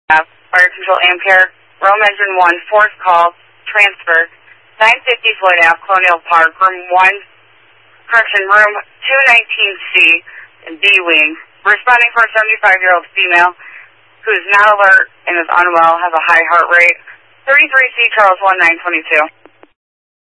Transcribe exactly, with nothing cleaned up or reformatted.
Fire Control Ampere, Rome Engine one, fourth call, transfer, nine fifty Floyd Avenue, Colonial Park, room one, correction, room two nineteen C in B Wing. Responding for a seventy-five-year-old female who is not alert and is unwell, has a high heart rate. thirty-three C Charles one nine two two.